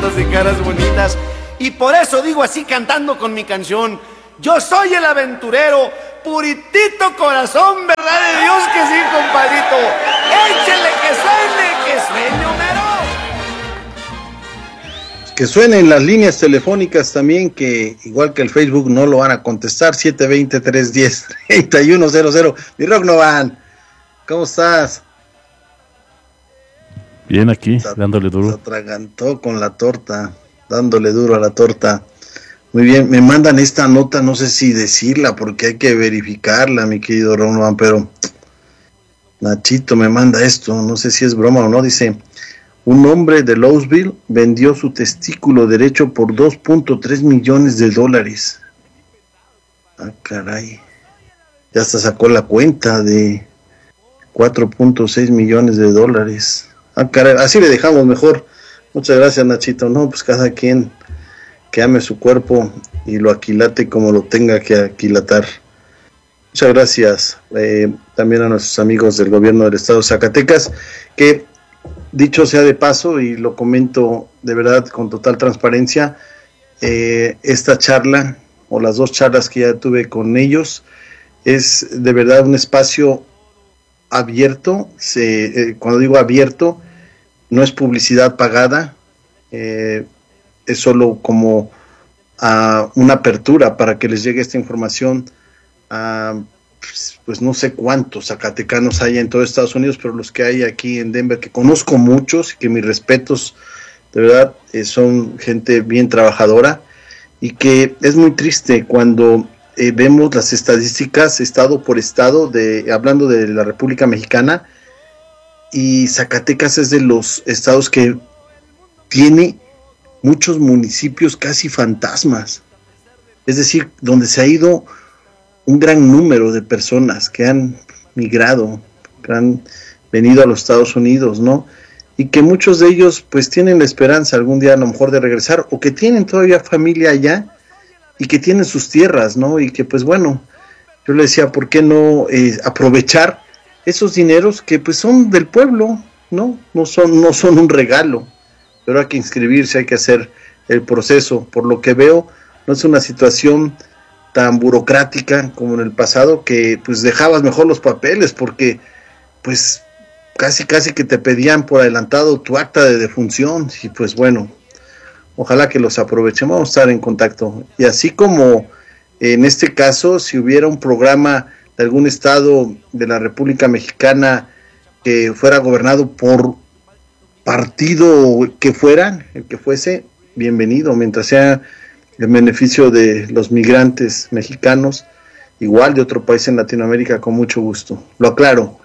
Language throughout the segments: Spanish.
rosas y caras bonitas. Y por eso digo así cantando con mi canción: yo soy el aventurero, puritito corazón, verdad de Dios que sí, compadrito. Échele que suene, Homero. Que suenen las líneas telefónicas también, que igual que el Facebook no lo van a contestar. 720-310-3100. Mi Rock Novan, ¿cómo estás? Bien, aquí, dándole duro. Se atragantó con la torta, dándole duro a la torta. Muy bien, me mandan esta nota, no sé si decirla porque hay que verificarla, mi querido Rock Novan, pero Nachito me manda esto, no sé si es broma o no. Dice: un hombre de Louisville vendió su testículo derecho por $2.3 millones. Ah, caray. Ya hasta sacó la cuenta de $4.6 millones. Ah, caray. Así le dejamos mejor. Muchas gracias, Nachito. No, pues cada quien que ame su cuerpo y lo aquilate como lo tenga que aquilatar. Muchas gracias también a nuestros amigos del gobierno del estado de Zacatecas, que, dicho sea de paso, y lo comento de verdad con total transparencia, esta charla, o las dos charlas que ya tuve con ellos, es de verdad un espacio abierto. Cuando digo abierto, no es publicidad pagada, es solo como una apertura para que les llegue esta información a, pues no sé cuántos zacatecanos hay en todo Estados Unidos, pero los que hay aquí en Denver, que conozco muchos y que mis respetos, de verdad, son gente bien trabajadora, y que es muy triste cuando vemos las estadísticas estado por estado, hablando de la República Mexicana, y Zacatecas es de los estados que tiene muchos municipios casi fantasmas, es decir, donde se ha ido un gran número de personas que han migrado, que han venido a los Estados Unidos, ¿no? Y que muchos de ellos pues tienen la esperanza algún día a lo mejor de regresar, o que tienen todavía familia allá y que tienen sus tierras, ¿no? Y que pues bueno, yo le decía, ¿por qué no aprovechar esos dineros que pues son del pueblo, ¿no? No son un regalo, pero hay que inscribirse, hay que hacer el proceso. Por lo que veo, no es una situación tan burocrática como en el pasado, que pues dejabas mejor los papeles, porque pues casi que te pedían por adelantado tu acta de defunción. Y pues bueno, ojalá que los aprovechemos, vamos a estar en contacto. Y así como en este caso, si hubiera un programa de algún estado de la República Mexicana que fuera gobernado por partido que fuera, el que fuese, bienvenido, mientras sea en beneficio de los migrantes mexicanos, igual de otro país en Latinoamérica, con mucho gusto. Lo aclaro,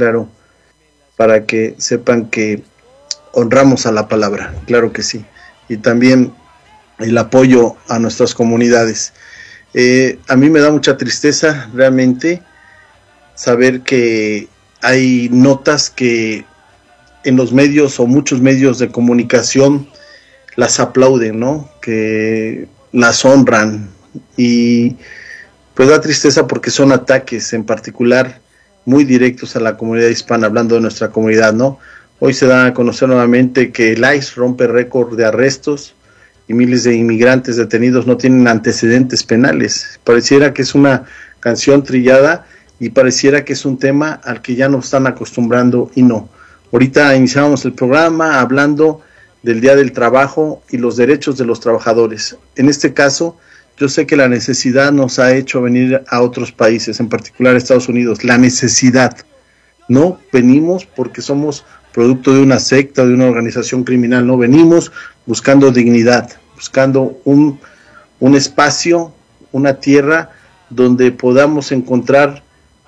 para que sepan que honramos a la palabra, claro que sí, y también el apoyo a nuestras comunidades. A mí me da mucha tristeza realmente saber que hay notas que en los medios o muchos medios de comunicación las aplauden, ¿no? Que las honran, y pues da tristeza porque son ataques en particular muy directos a la comunidad hispana, hablando de nuestra comunidad, ¿no? Hoy se da a conocer nuevamente que el ICE rompe récord de arrestos y miles de inmigrantes detenidos no tienen antecedentes penales. Pareciera que es una canción trillada y pareciera que es un tema al que ya nos están acostumbrando, y no. Ahorita iniciamos el programa hablando del Día del Trabajo y los derechos de los trabajadores. En este caso, yo sé que la necesidad nos ha hecho venir a otros países, en particular a Estados Unidos. La necesidad. No venimos porque somos producto de una secta, de una organización criminal. No venimos buscando dignidad, buscando un espacio, una tierra donde podamos encontrar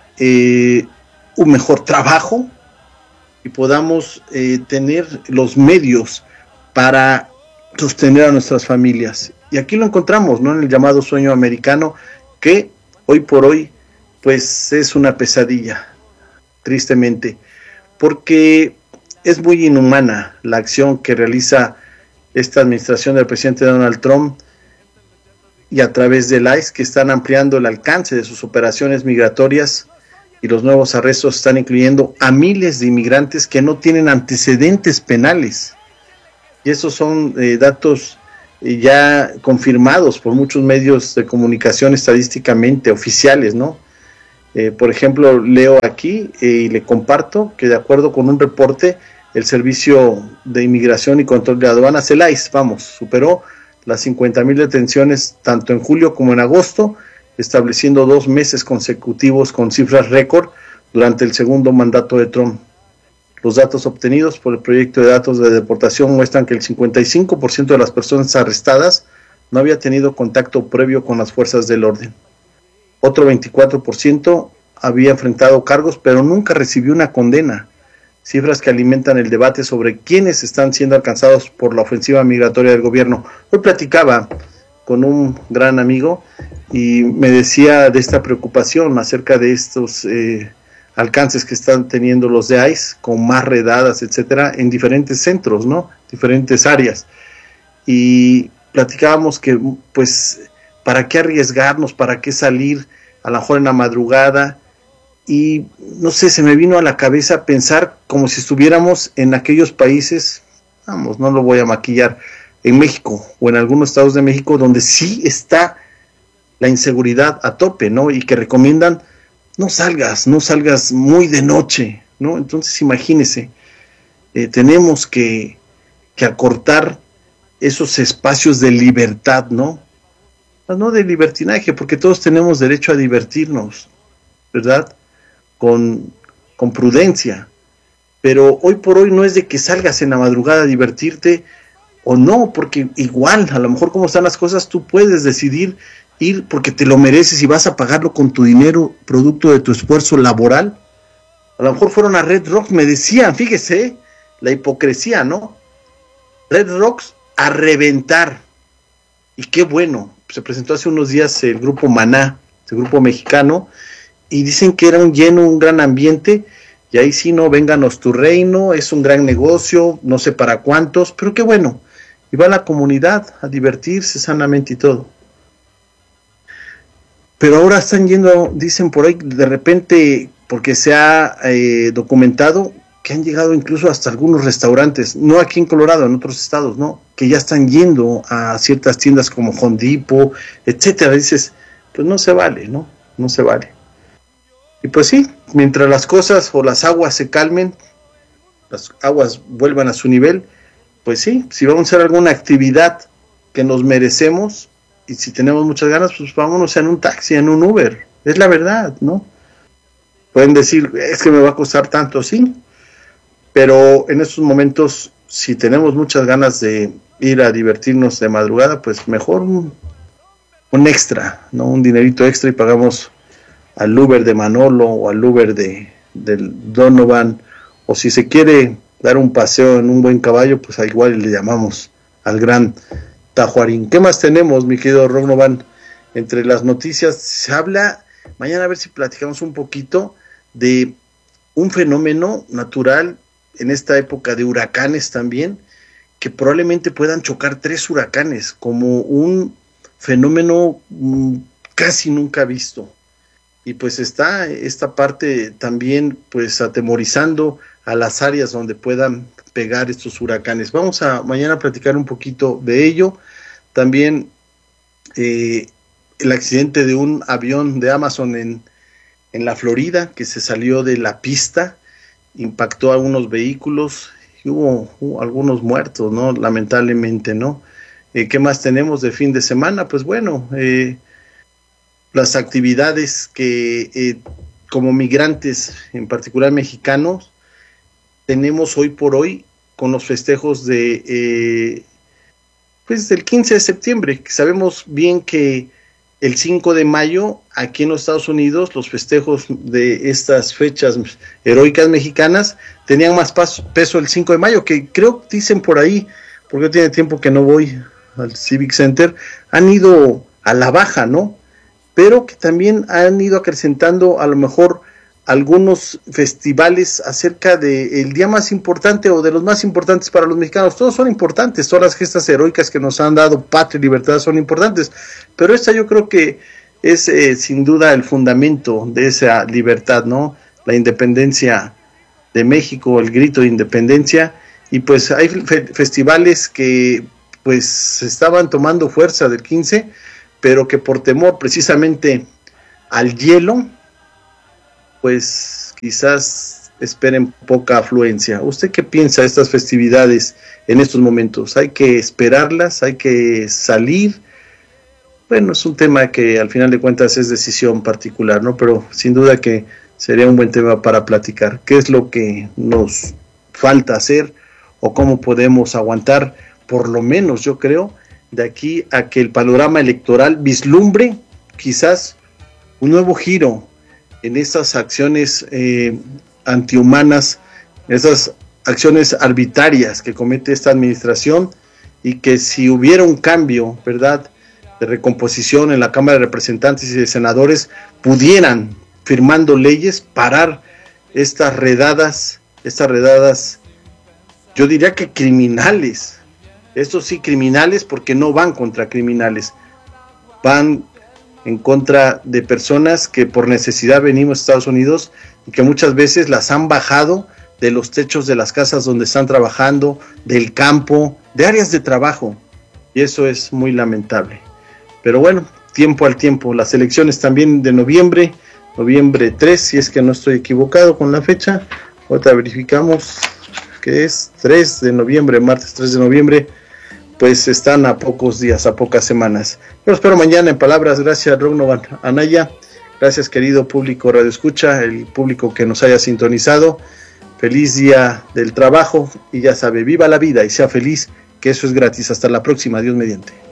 un mejor trabajo y podamos tener los medios para sostener a nuestras familias. Y aquí lo encontramos, ¿no? En el llamado sueño americano, que hoy por hoy pues es una pesadilla, tristemente, porque es muy inhumana la acción que realiza esta administración del presidente Donald Trump, y a través del ICE, que están ampliando el alcance de sus operaciones migratorias, y los nuevos arrestos están incluyendo a miles de inmigrantes que no tienen antecedentes penales. y esos son datos ya confirmados por muchos medios de comunicación estadísticamente oficiales, ¿no? Por ejemplo, leo aquí y le comparto que de acuerdo con un reporte, el Servicio de Inmigración y Control de Aduanas, el ICE, superó las 50,000 detenciones tanto en julio como en agosto, estableciendo 2 meses consecutivos con cifras récord durante el segundo mandato de Trump. Los datos obtenidos por el proyecto de datos de deportación muestran que el 55% de las personas arrestadas no había tenido contacto previo con las fuerzas del orden. Otro 24% había enfrentado cargos, pero nunca recibió una condena. Cifras que alimentan el debate sobre quiénes están siendo alcanzados por la ofensiva migratoria del gobierno. Hoy platicaba con un gran amigo y me decía de esta preocupación acerca de estos alcances que están teniendo los de ICE, con más redadas, etcétera, en diferentes centros, ¿no? Diferentes áreas. Y platicábamos que, pues, ¿para qué arriesgarnos? ¿Para qué salir a lo mejor en la madrugada? Y no sé, se me vino a la cabeza pensar como si estuviéramos en aquellos países, vamos, no lo voy a maquillar, en México o en algunos estados de México donde sí está la inseguridad a tope, ¿no? Y que recomiendan no salgas muy de noche, ¿no? Entonces imagínese, tenemos que acortar esos espacios de libertad, ¿no? No de libertinaje, porque todos tenemos derecho a divertirnos, ¿verdad? Con prudencia, pero hoy por hoy no es de que salgas en la madrugada a divertirte o no, porque igual, a lo mejor como están las cosas, tú puedes decidir ir porque te lo mereces y vas a pagarlo con tu dinero, producto de tu esfuerzo laboral. A lo mejor fueron a Red Rocks, me decían, fíjese, la hipocresía, ¿no? Red Rocks a reventar, y qué bueno, se presentó hace unos días el grupo Maná, el grupo mexicano, y dicen que era un gran ambiente, y ahí sí, no, vénganos tu reino, es un gran negocio, no sé para cuántos, pero qué bueno, y va la comunidad a divertirse sanamente y todo. Pero ahora están yendo, dicen por ahí, de repente, porque se ha documentado, que han llegado incluso hasta algunos restaurantes, no aquí en Colorado, en otros estados, ¿no? Que ya están yendo a ciertas tiendas como Home Depot, etcétera. Dices, pues no se vale, ¿no? No se vale. Y pues sí, mientras las cosas o las aguas se calmen, las aguas vuelvan a su nivel, pues sí, si vamos a hacer alguna actividad que nos merecemos, y si tenemos muchas ganas, pues vámonos en un taxi, en un Uber, es la verdad, ¿no? Pueden decir, es que me va a costar tanto, sí, pero en estos momentos, si tenemos muchas ganas de ir a divertirnos de madrugada, pues mejor un extra, ¿no? Un dinerito extra y pagamos al Uber de Manolo o al Uber del Donovan, o si se quiere dar un paseo en un buen caballo, pues igual le llamamos al gran Tajuarín. ¿Qué más tenemos, mi querido Donovan? Entre las noticias se habla, mañana a ver si platicamos un poquito de un fenómeno natural en esta época de huracanes también, que probablemente puedan chocar 3 huracanes, como un fenómeno casi nunca visto. Y pues está esta parte también pues atemorizando a las áreas donde puedan pegar estos huracanes. Vamos a mañana platicar un poquito de ello. También el accidente de un avión de Amazon en la Florida, que se salió de la pista, impactó a unos vehículos y hubo algunos muertos, ¿no? Lamentablemente, ¿no? ¿Qué más tenemos de fin de semana? Pues bueno, las actividades que como migrantes, en particular mexicanos, tenemos hoy por hoy con los festejos de pues del 15 de septiembre, que sabemos bien que el 5 de mayo, aquí en los Estados Unidos, los festejos de estas fechas heroicas mexicanas tenían más peso el 5 de mayo, que creo, dicen por ahí, porque tiene tiempo que no voy al Civic Center, han ido a la baja, ¿no? Pero que también han ido acrecentando a lo mejor algunos festivales acerca del día más importante o de los más importantes para los mexicanos. Todos son importantes, todas las gestas heroicas que nos han dado patria y libertad son importantes, pero esta yo creo que es sin duda el fundamento de esa libertad, ¿no? La independencia de México, el grito de independencia, y pues hay festivales que pues estaban tomando fuerza del 15, pero que por temor precisamente al hielo, pues quizás esperen poca afluencia. ¿Usted qué piensa de estas festividades en estos momentos? ¿Hay que esperarlas? ¿Hay que salir? Bueno, es un tema que al final de cuentas es decisión particular, ¿no? Pero sin duda que sería un buen tema para platicar. ¿Qué es lo que nos falta hacer o cómo podemos aguantar, por lo menos yo creo, de aquí a que el panorama electoral vislumbre quizás un nuevo giro en esas acciones antihumanas, esas acciones arbitrarias que comete esta administración, y que si hubiera un cambio, ¿verdad?, de recomposición en la Cámara de Representantes y de Senadores, pudieran, firmando leyes, parar estas redadas, yo diría que criminales. Estos sí criminales, porque no van contra criminales, van en contra de personas que por necesidad venimos a Estados Unidos y que muchas veces las han bajado de los techos de las casas donde están trabajando, del campo, de áreas de trabajo, y eso es muy lamentable. Pero bueno, tiempo al tiempo. Las elecciones también de noviembre 3, si es que no estoy equivocado con la fecha, ahorita verificamos que es 3 de noviembre, martes 3 de noviembre, pues están a pocos días, a pocas semanas. Yo espero mañana en palabras. Gracias, Rognovan Anaya. Gracias, querido público Radio Escucha, el público que nos haya sintonizado. Feliz día del trabajo, y ya sabe, viva la vida y sea feliz, que eso es gratis. Hasta la próxima, Dios mediante.